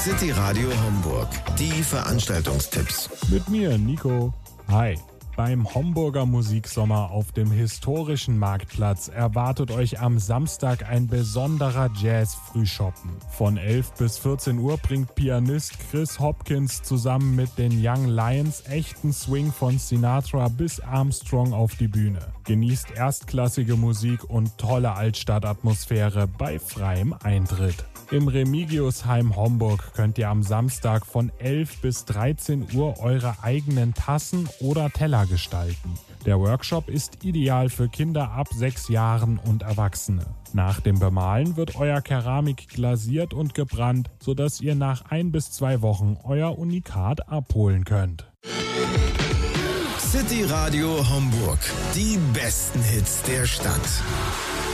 City Radio Homburg. Die Veranstaltungstipps. Mit mir, Nico. Hi. Beim Homburger Musiksommer auf dem historischen Marktplatz erwartet euch am Samstag ein besonderer Jazz-Frühschoppen. Von 11 bis 14 Uhr bringt Pianist Chris Hopkins zusammen mit den Young Lions echten Swing von Sinatra bis Armstrong auf die Bühne. Genießt erstklassige Musik und tolle Altstadtatmosphäre bei freiem Eintritt. Im Remigiusheim Homburg könnt ihr am Samstag von 11 bis 13 Uhr eure eigenen Tassen oder Teller gestalten. Der Workshop ist ideal für Kinder ab 6 Jahren und Erwachsene. Nach dem Bemalen wird euer Keramik glasiert und gebrannt, sodass ihr nach 1 bis 2 Wochen euer Unikat abholen könnt. City Radio Homburg. Die besten Hits der Stadt.